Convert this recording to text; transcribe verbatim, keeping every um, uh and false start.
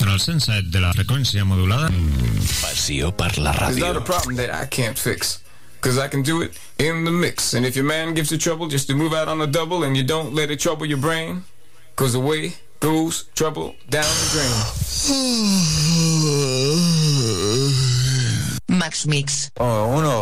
Però el cent set de la freqüència modulada... Mm, passió per la ràdio. It's not a problem that I can't fix, cause I can do it in the mix. And if your man gives you trouble, just to move out on the double, and you don't let it trouble your brain, cause away goes trouble down the drain. Max Mix. Oh, uno.